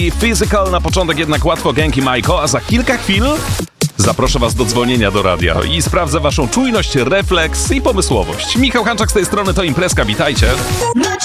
i Physical. Na początek jednak łatwo Genki Majko, a za kilka chwil zaproszę was do dzwonienia do radia i sprawdzę waszą czujność, refleks i pomysłowość. Michał Hanczak z tej strony, to Imprezka, witajcie.